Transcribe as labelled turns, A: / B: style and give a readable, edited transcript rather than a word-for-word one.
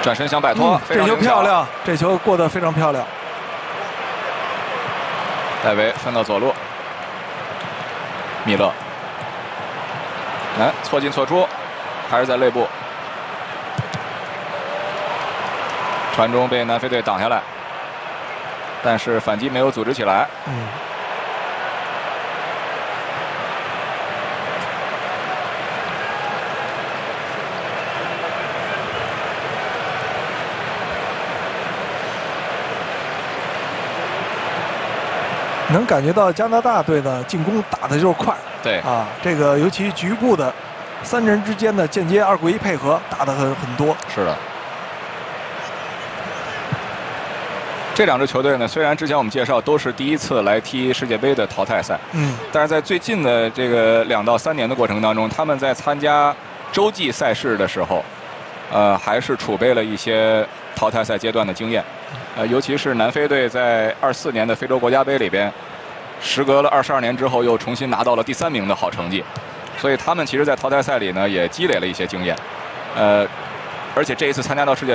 A: 转身想摆脱，
B: 这球漂亮，这球过得非常漂亮。
A: 戴维分到左路，米勒，错进错出，还是在内部，传中被南非队挡下来，但是反击没有组织起来。
B: 能感觉到加拿大队的进攻打的就是快，
A: 对
B: 啊，这个尤其局部的3人之间的间接2过1配合打得很多。
A: 是的，这两支球队呢，虽然之前我们介绍都是第一次来踢世界杯的淘汰赛，但是在最近的这个2到3年的过程当中，他们在参加洲际赛事的时候，还是储备了一些淘汰赛阶段的经验。尤其是南非队在24年的非洲国家杯里边，时隔了22年之后，又重新拿到了第3名的好成绩，所以他们其实，在淘汰赛里呢，也积累了一些经验。而且这一次参加到世界